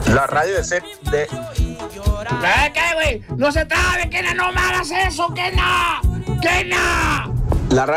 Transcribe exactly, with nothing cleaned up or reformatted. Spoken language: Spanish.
La radio de set de... ¿Qué, güey? No se trata de que no me hagas eso, que no, que no. La radio